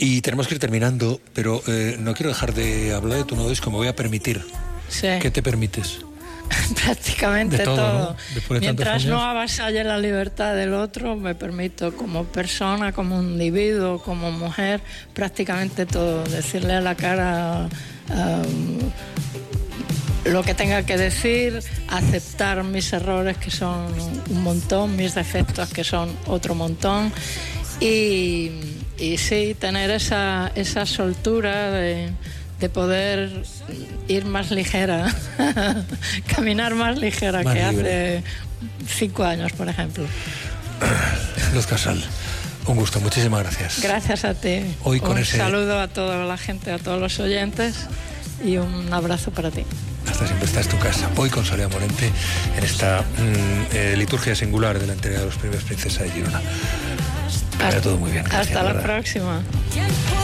Y tenemos que ir terminando, pero no quiero dejar de hablar de tu nuevo disco, me voy a permitir. Sí. ¿Qué te permites? Prácticamente De todo, todo. ¿no? Después de Mientras tantos años. no avasalle la libertad del otro, me permito como persona, como individuo, como mujer, prácticamente todo. Decirle a la cara lo que tenga que decir, aceptar mis errores, que son un montón, mis defectos, que son otro montón, y sí, tener esa soltura de poder ir más ligera, caminar más ligera más que libre. hace 5 años, por ejemplo. Luz Casal, un gusto, muchísimas gracias. Gracias a ti. Hoy con un ese... saludo a toda la gente, a todos los oyentes, y un abrazo para ti. Hasta siempre, esta es tu casa. Hoy con Soledad Morente en esta liturgia singular de la entrega de los premios Princesa de Girona. Todo muy bien. Gracias, Hasta la ¿verdad? próxima.